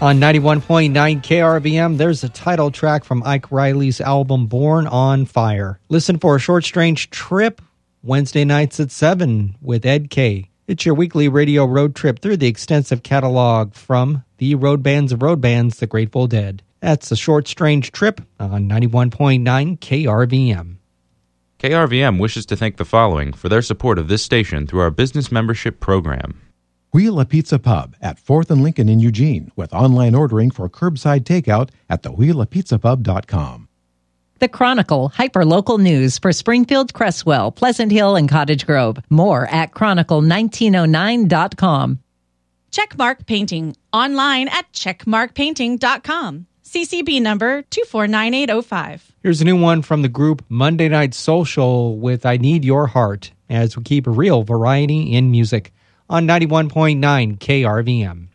On 91.9 KRVM, there's a title track from Ike Riley's album Born on Fire. Listen for A Short Strange Trip, Wednesday nights at 7 with Ed K. It's your weekly radio road trip through the extensive catalog from the road bands of road bands, the Grateful Dead. That's A Short Strange Trip on 91.9 KRVM. KRVM wishes to thank the following for their support of this station through our business membership program. Wheel a Pizza Pub at 4th and Lincoln in Eugene with online ordering for curbside takeout at thewheelapizzapub.com. The Chronicle, hyper-local news for Springfield, Cresswell, Pleasant Hill, and Cottage Grove. More at chronicle1909.com. Checkmark Painting, online at checkmarkpainting.com. CCB number 249805. Here's a new one from the group Monday Night Social with I Need Your Heart, as we keep real variety in music on 91.9 KRVM.